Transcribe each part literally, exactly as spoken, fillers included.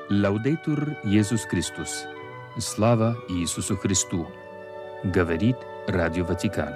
Лаудейтур Иисус Христос. Слава Иисусу Христу. Говорит Радио Ватикан.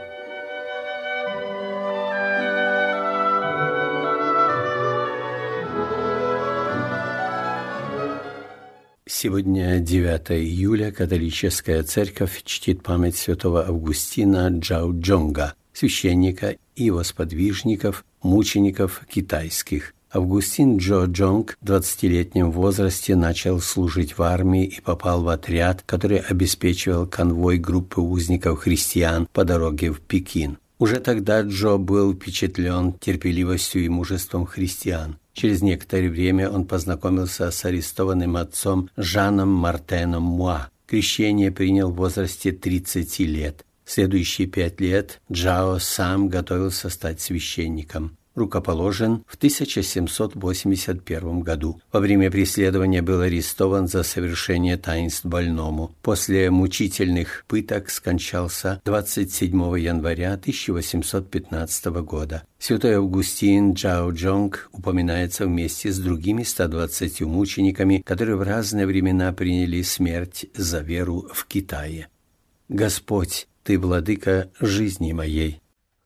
Сегодня девятое июля. Католическая церковь чтит память святого Августина Джао-Джонга, священника и его сподвижников, мучеников китайских. Августин Джао-Джонг в двадцатилетнем возрасте начал служить в армии и попал в отряд, который обеспечивал конвой группы узников-христиан по дороге в Пекин. Уже тогда Джо был впечатлен терпеливостью и мужеством христиан. Через некоторое время он познакомился с арестованным отцом Жаном Мартеном Муа. Крещение принял в возрасте тридцати лет. В следующие пять лет Джао сам готовился стать священником. Рукоположен в тысяча семьсот восемьдесят первом году. Во время преследования был арестован за совершение таинств больному. После мучительных пыток скончался двадцать седьмого января тысяча восемьсот пятнадцатого года. Святой Августин Джао-Джонг упоминается вместе с другими ста двадцатью мучениками, которые в разные времена приняли смерть за веру в Китае. Господь, Ты владыка жизни моей.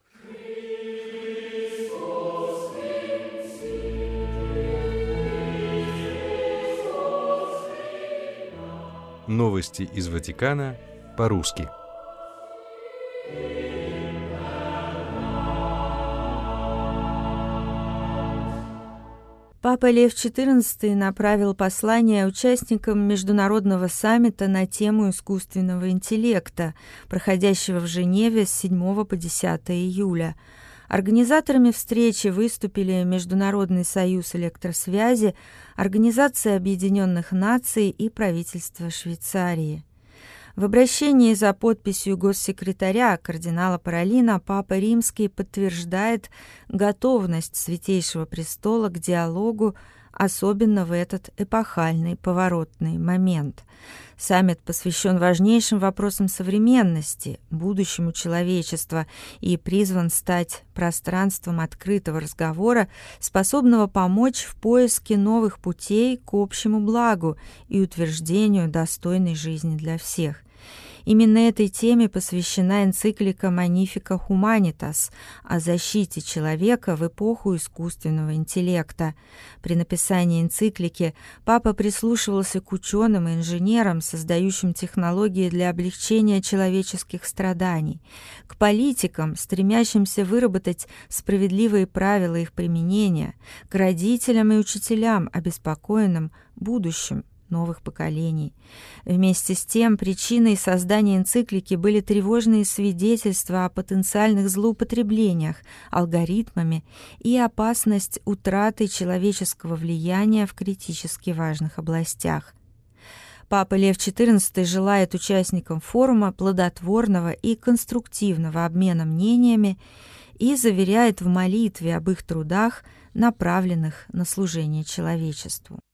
Новости из Ватикана по-русски. Папа Лев четырнадцатый направил послание участникам международного саммита на тему искусственного интеллекта, проходящего в Женеве с седьмого по десятое июля. Организаторами встречи выступили Международный союз электросвязи, Организация Объединенных Наций и правительство Швейцарии. В обращении за подписью госсекретаря кардинала Паролина Папа Римский подтверждает готовность Святейшего Престола к диалогу, особенно в этот эпохальный поворотный момент. Саммит посвящен важнейшим вопросам современности, будущему человечества и призван стать пространством открытого разговора, способного помочь в поиске новых путей к общему благу и утверждению достойной жизни для всех. Именно этой теме посвящена энциклика Magnificat Humanitas о защите человека в эпоху искусственного интеллекта. При написании энциклики папа прислушивался к ученым и инженерам, создающим технологии для облегчения человеческих страданий, к политикам, стремящимся выработать справедливые правила их применения, к родителям и учителям, обеспокоенным будущим новых поколений. Вместе с тем, причиной создания энциклики были тревожные свидетельства о потенциальных злоупотреблениях алгоритмами и опасность утраты человеческого влияния в критически важных областях. Папа Лев четырнадцатый желает участникам форума плодотворного и конструктивного обмена мнениями и заверяет в молитве об их трудах, направленных на служение человечеству.